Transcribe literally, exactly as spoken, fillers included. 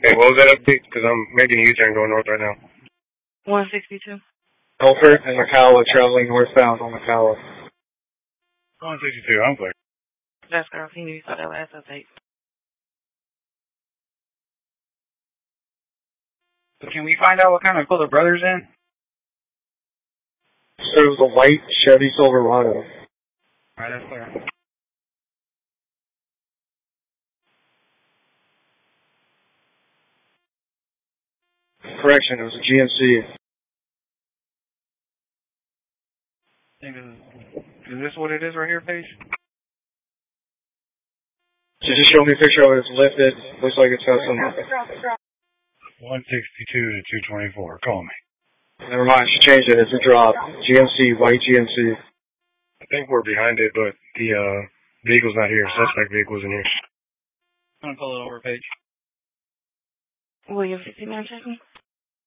Hey, what was that update? Because I'm making a U-turn going north right now. one sixty-two. Elfert and Macalla traveling northbound on Macalla. one sixty-two, I'm clear. That's girl. He knew you saw that last update. So can we find out what kind of color Brother's in? So it was a white Chevy Silverado. Alright, that's clear. Correction, it was a G M C. Think this is, is this what it is right here, Paige? So just show me a picture of it. It's lifted. Looks like it's got some... one sixty-two to two twenty-four. Call me. Never mind, she changed it. It's a drop. G M C, white G M C. I think we're behind it, but the uh, vehicle's not here. Suspect vehicle's in here. I'm gonna pull it over, Paige. William fifty-nine checking.